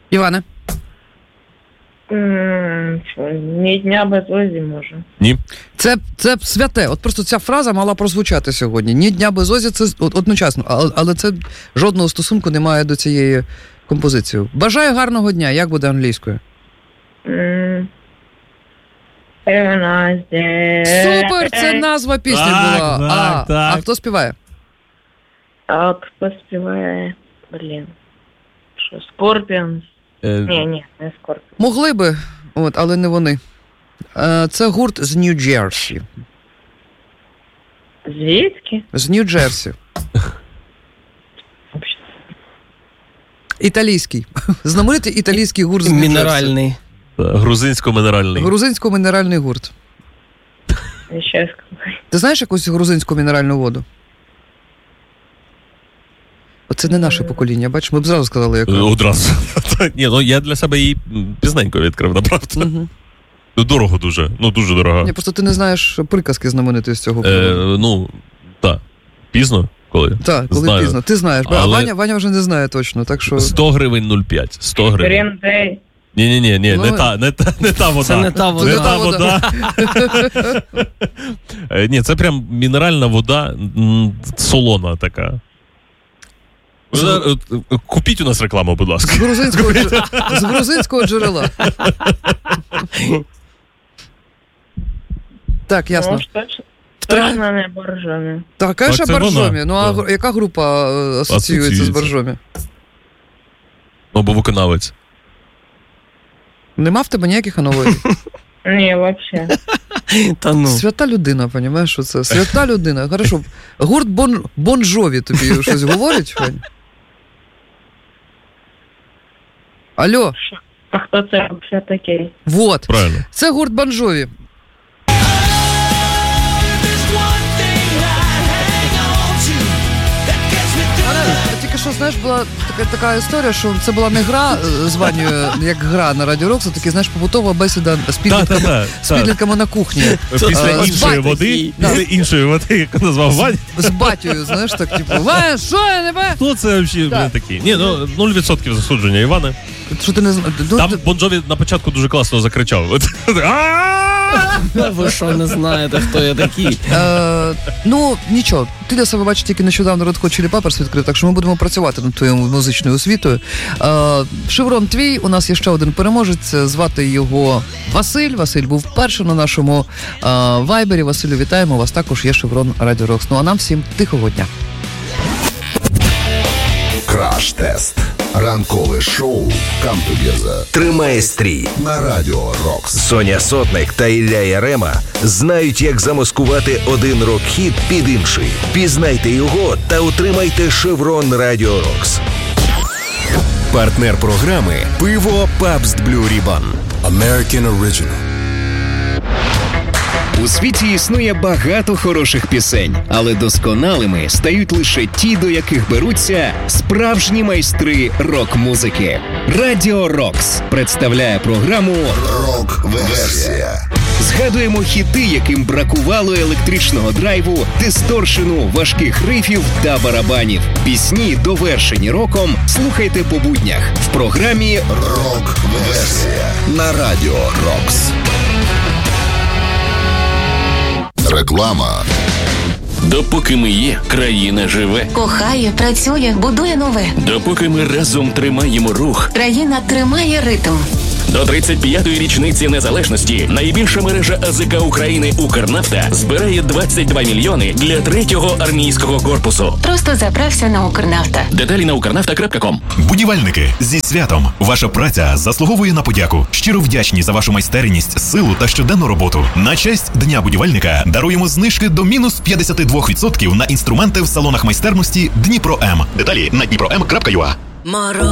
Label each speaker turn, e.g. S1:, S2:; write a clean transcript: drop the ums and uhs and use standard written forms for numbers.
S1: Іване?
S2: Ні дня без Озі, може.
S3: Ні.
S1: Це святе. От просто ця фраза мала прозвучати сьогодні. Ні дня без Озі, це одночасно. Але це жодного стосунку не має до цієї композиції. Бажаю гарного дня. Як буде англійською? Супер! Це назва пісні була. А хто співає?
S2: А хто співає? Що, Scorpions? Ні, не Scorpions.
S1: Могли би, але не вони. Це гурт з Нью-Джерсі.
S2: Звідки?
S1: З Нью-Джерсі. Італійський. Знаменитий італійський гурт з Нью-Джерсі.
S4: Мінеральний.
S3: Грузинсько-мінеральний.
S1: Грузинсько-мінеральний гурт. Ти знаєш якусь грузинську мінеральну воду? Оце не наше покоління, бачиш, ми б зразу сказали, як...
S3: Одразу. Ні, я для себе її пізненько відкрив, направду. Дорого дуже, дуже дорого.
S1: Ні, просто ти не знаєш приказки знаменитої з цього.
S3: Так. Пізно? Коли?
S1: Так, коли знаю. Пізно. Ти знаєш,
S3: але...
S1: а Ваня вже не знає точно, так що...
S3: 100 гривень 0,5. 100 гривень. Ні, не та вода.
S4: Це не та вода.
S3: Не та вода. Ні, це прям мінеральна вода, солона така. Купіть у нас рекламу, будь ласка.
S1: З грузинського джерела. Так, ясно.
S2: Точно не Боржомі.
S1: Так, конечно, Боржомі. Ну, а яка група асоціюється з Боржомі?
S3: Бо виконавець.
S1: Нема в тебе ніяких аналогій?
S2: Ні, взагалі.
S1: Свята людина, розумієш, що це? Свята людина. Хорошо. Гурт Бон Джові тобі щось говорить, Вань? Алло.
S2: А хто це взагалі такий?
S1: Вот.
S3: Правильно.
S1: Це гурт Бон Джові. Тільки що, знаєш, була така історія, що це була не гра з Ванею, як гра на Радіо Рокс, а таки, знаєш, побутова бесіда з підлітками на кухні.
S3: Після іншої води, яку назвав Ваня.
S1: З батькою, знаєш, так, типу, Ваня, що я не бачу?
S3: Хто це взагалі такий? Ні, 0% засудження Івана.
S1: Що ти не знаєш?
S3: Там Бон Джові на початку дуже класно закричав.
S4: Ви що, не знаєте, хто я такий?
S1: Нічого. Ти для себе бачиш, тільки нещодавно Red Hot Chili Peppers відкрив, так що ми будемо працювати над твоєю музичною освітою. Шеврон твій, у нас є ще один переможець, звати його Василь. Василь був перший на нашому вайбері. Василю, вітаємо, у вас також є Шеврон Радіо Рокс. Ну а нам всім тихого дня.
S5: Краш-тест. Ранкове шоу «Come Together»
S6: тримає стрій
S5: на Радіо Рокс.
S6: Соня Сотник та Ілля Ярема знають, як замаскувати один рок-хіт під інший. Пізнайте його та отримайте шеврон Радіо Рокс. Партнер програми «Пиво Pabst Blue Ribbon».
S5: American Original.
S7: У світі існує багато хороших пісень, але досконалими стають лише ті, до яких беруться справжні майстри рок-музики. Радіо Рокс представляє програму
S5: «Рок-версія».
S7: Згадуємо хіти, яким бракувало електричного драйву, дисторшену, важких рифів та барабанів. Пісні, довершені роком, слухайте по буднях в програмі
S5: «Рок-версія» на Радіо Рокс. Реклама.
S8: Допоки ми є, країна живе.
S9: Кохає, працює, будує нове.
S8: Допоки ми разом тримаємо рух,
S9: країна тримає ритм.
S8: До 35-ї річниці незалежності найбільша мережа АЗК України «Укрнафта» збирає 22 мільйони для 3-го армійського корпусу.
S9: Просто заправся на «Укрнафта».
S8: Деталі на ukrnafta.com.
S10: Будівельники, зі святом! Ваша праця заслуговує на подяку. Щиро вдячні за вашу майстерність, силу та щоденну роботу. На честь Дня будівельника даруємо знижки до мінус 52% на інструменти в салонах майстерності Дніпро М. Деталі на dniprom.ua.